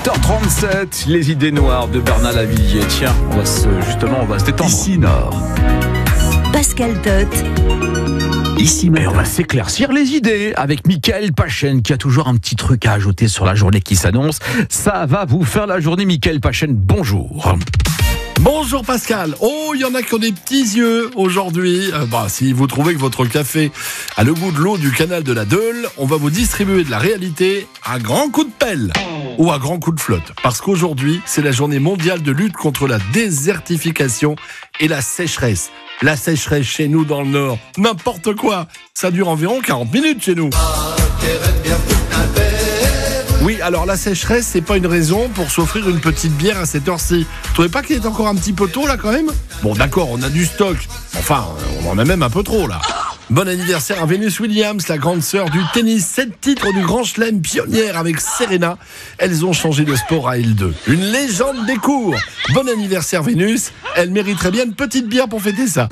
8h37, les idées noires de Bernard Lavilliers. Tiens, on va se détendre. Ici Nord. Pascal Tot. Ici Et on va s'éclaircir les idées avec Mickaël Pachen qui a toujours un petit truc à ajouter sur la journée qui s'annonce. Ça va vous faire la journée, Mickaël Pachen. Bonjour. Bonjour Pascal. Oh, il y en a qui ont des petits yeux aujourd'hui. Si vous trouvez que votre café a le goût de l'eau du canal de la Deule, on va vous distribuer de la réalité à grands coups de pelle ou à grands coups de flotte. Parce qu'aujourd'hui, c'est la journée mondiale de lutte contre la désertification et la sécheresse. La sécheresse chez nous dans le Nord, n'importe quoi. Ça dure environ 40 minutes chez nous. Oui, alors la sécheresse, c'est pas une raison pour s'offrir une petite bière à cette heure-ci. Vous trouvez pas qu'il est encore un petit peu tôt là quand même ? Bon d'accord, on a du stock. Enfin, on en a même un peu trop là. Bon anniversaire à Venus Williams, la grande sœur du tennis. 7 titres du Grand Chelem, pionnière avec Serena. Elles ont changé de sport à L2. Une légende des cours. Bon anniversaire Vénus. Elle mériterait bien une petite bière pour fêter ça.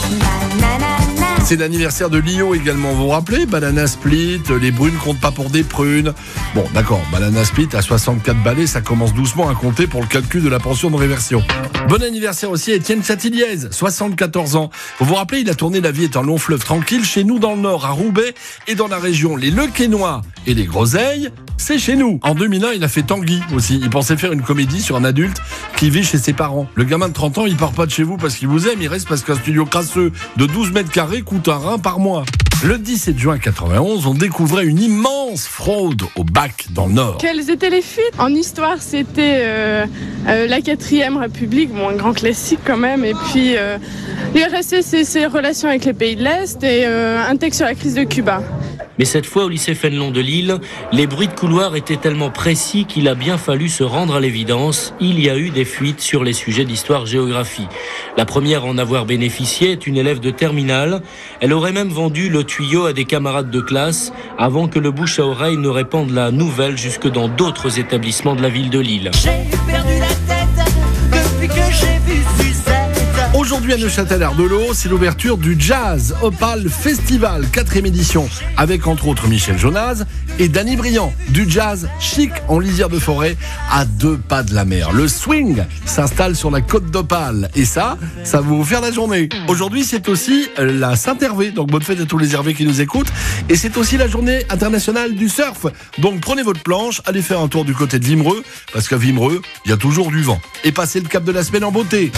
C'est l'anniversaire de Lio également, vous vous rappelez ? Banana Split, les brunes comptent pas pour des prunes. Bon, d'accord, Banana Split à 64 balais, ça commence doucement à compter pour le calcul de la pension de réversion. Bon anniversaire aussi à Étienne Chatiliez, 74 ans. Vous vous rappelez, il a tourné La vie est un long fleuve tranquille chez nous dans le Nord, à Roubaix, et dans la région Les Lequesnois et les Groseilles, c'est chez nous. En 2001, il a fait Tanguy aussi. Il pensait faire une comédie sur un adulte qui vit chez ses parents. Le gamin de 30 ans, il part pas de chez vous parce qu'il vous aime, il reste parce qu'un studio crasseux de 12 mètres carrés coûte un rein par mois. Le 17 juin 91, on découvrait une immense fraude au bac dans le Nord. Quelles étaient les fuites ? En histoire, c'était la 4e République, un grand classique quand même, et puis l'URSS, ses relations avec les pays de l'Est, et un texte sur la crise de Cuba. Mais cette fois, au lycée Fénelon de Lille, les bruits de couloir étaient tellement précis qu'il a bien fallu se rendre à l'évidence. Il y a eu des fuites sur les sujets d'histoire-géographie. La première à en avoir bénéficié est une élève de terminale. Elle aurait même vendu le tuyau à des camarades de classe avant que le bouche à oreille ne répande la nouvelle jusque dans d'autres établissements de la ville de Lille. J'ai perdu la tête depuis que j'ai vu Suzette. Aujourd'hui à Neuchâtel-Ardelot, c'est l'ouverture du Jazz Opal Festival, 4e édition, avec entre autres Michel Jonas et Danny Briand. Du jazz chic en lisière de forêt, à 2 pas de la mer. Le swing s'installe sur la côte d'Opale. Et ça va vous faire la journée. Aujourd'hui, c'est aussi la Saint-Hervé. Donc bonne fête à tous les Hervés qui nous écoutent. Et c'est aussi la journée internationale du surf. Donc prenez votre planche, allez faire un tour du côté de Vimereux, parce qu'à Vimereux, il y a toujours du vent. Et passez le cap de la semaine en beauté.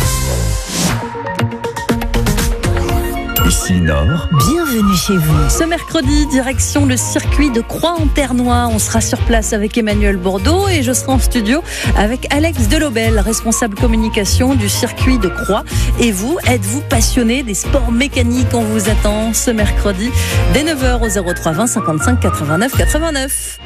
Ici Nord. Bienvenue chez vous. Ce mercredi, direction le circuit de Croix-en-Ternois. On sera sur place avec Emmanuel Bordeaux et je serai en studio avec Alex Delobel, responsable communication du circuit de Croix. Et vous, êtes-vous passionné des sports mécaniques ? On vous attend ce mercredi dès 9h au 03 20 55 89 89.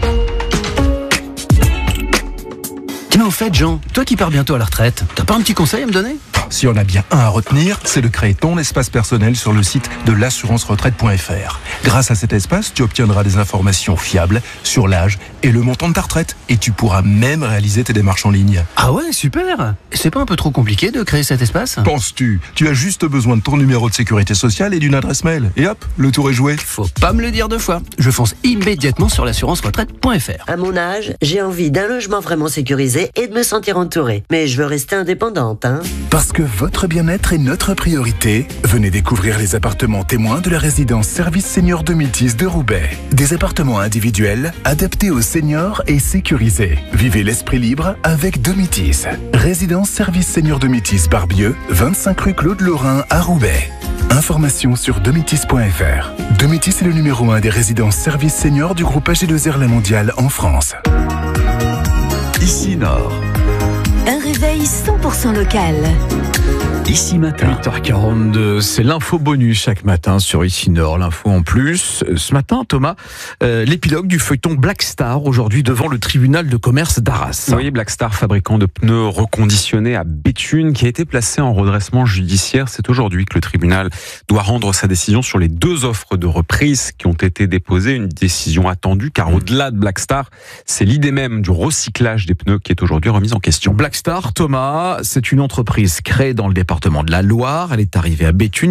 Tiens, au fait, Jean, toi qui pars bientôt à la retraite, t'as pas un petit conseil à me donner ? Si on a bien un à retenir, c'est de créer ton espace personnel sur le site de l'assurance-retraite.fr. Grâce à cet espace, tu obtiendras des informations fiables sur l'âge et le montant de ta retraite. Et tu pourras même réaliser tes démarches en ligne. Ah ouais, super. C'est pas un peu trop compliqué de créer cet espace ? Penses-tu ? Tu as juste besoin de ton numéro de sécurité sociale et d'une adresse mail. Et hop, le tour est joué. Faut pas me le dire 2 fois. Je fonce immédiatement sur l'assurance-retraite.fr. À mon âge, j'ai envie d'un logement vraiment sécurisé et de me sentir entourée. Mais je veux rester indépendante, hein. Parce que votre bien-être est notre priorité, venez découvrir les appartements témoins de la résidence Service Senior 2010 de Roubaix. Des appartements individuels, adaptés aux seniors et sécurisés. Vivez l'esprit libre avec Domitis. Résidence Service Senior 2010 Barbieux, 25 rue Claude Lorrain à Roubaix. Informations sur domitis.fr. Domitis est le numéro 1 des résidences Service Senior du groupe AG2R La Mondiale en France. Ici Nord. Un réveil 100% local. Ici Matin. 8h42, c'est l'info bonus chaque matin sur Ici Nord, l'info en plus. Ce matin, Thomas, l'épilogue du feuilleton Black Star, aujourd'hui devant le tribunal de commerce d'Arras. Oui, Black Star, fabricant de pneus reconditionnés à Béthune, qui a été placé en redressement judiciaire. C'est aujourd'hui que le tribunal doit rendre sa décision sur les 2 offres de reprise qui ont été déposées. Une décision attendue, car au-delà de Black Star, c'est l'idée même du recyclage des pneus qui est aujourd'hui remise en question. Black Star, Thomas, c'est une entreprise créée dans le département de la Loire. Elle est arrivée à Béthune il y a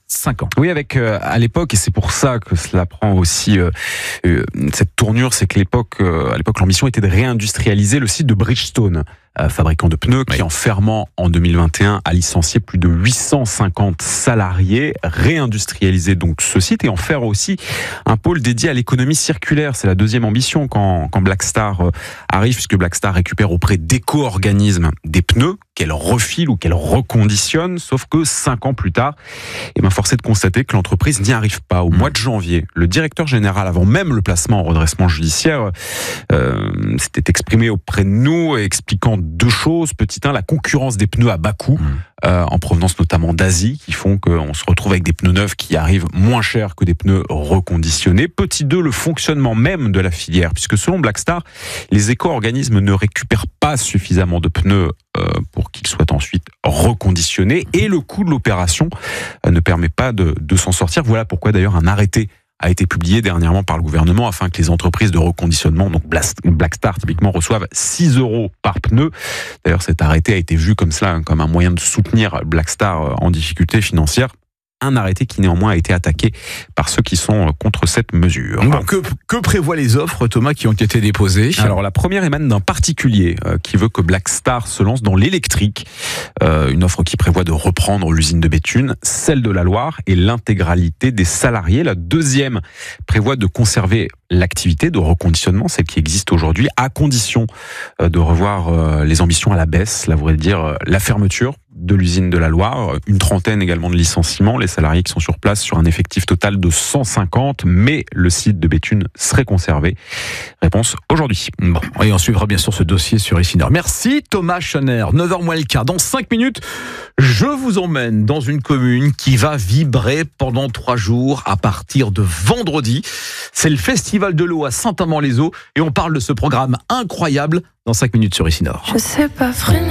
5 ans. Oui, avec à l'époque, et c'est pour ça que cela prend aussi cette tournure, c'est que à l'époque, l'ambition était de réindustrialiser le site de Bridgestone, fabricant de pneus, qui en fermant en 2021 a licencié plus de 850 salariés, réindustrialiser donc ce site et en faire aussi un pôle dédié à l'économie circulaire. C'est la deuxième ambition quand Blackstar arrive, puisque Blackstar récupère auprès d'éco-organismes des pneus qu'elle refile ou qu'elle reconditionne, sauf que 5 ans plus tard, force est de constater que l'entreprise n'y arrive pas. Au mois de janvier, le directeur général, avant même le placement en redressement judiciaire, s'était exprimé auprès de nous, expliquant 2 choses. Petit 1, la concurrence des pneus à bas coût, en provenance notamment d'Asie, qui font qu'on se retrouve avec des pneus neufs qui arrivent moins chers que des pneus reconditionnés. Petit 2, le fonctionnement même de la filière, puisque selon Blackstar, les éco-organismes ne récupèrent pas suffisamment de pneus pour qu'ils soient ensuite reconditionnés, et le coût de l'opération ne permet pas de s'en sortir. Voilà pourquoi d'ailleurs un arrêté a été publié dernièrement par le gouvernement afin que les entreprises de reconditionnement, donc Blackstar typiquement, reçoivent 6 € par pneu. D'ailleurs, cet arrêté a été vu comme cela, comme un moyen de soutenir Blackstar en difficulté financière. Un arrêté qui néanmoins a été attaqué par ceux qui sont contre cette mesure. Bon, que prévoient les offres, Thomas, qui ont été déposées? Alors la première émane d'un particulier qui veut que Blackstar se lance dans l'électrique. Une offre qui prévoit de reprendre l'usine de Béthune, celle de la Loire et l'intégralité des salariés. La deuxième prévoit de conserver l'activité de reconditionnement, celle qui existe aujourd'hui, à condition de revoir les ambitions à la baisse. Cela voudrait dire la fermeture de l'usine de la Loire, une trentaine également de licenciements, les salariés qui sont sur place sur un effectif total de 150, mais le site de Béthune serait conservé. Réponse aujourd'hui. Bon, et on suivra bien sûr ce dossier sur ici Nord. Merci Thomas Schoner, 9h moins le quart. Dans 5 minutes, je vous emmène dans une commune qui va vibrer pendant 3 jours à partir de vendredi. C'est le Festival de l'eau à Saint-Amand-les-Eaux et on parle de ce programme incroyable dans 5 minutes sur ici Nord. Je sais pas vraiment.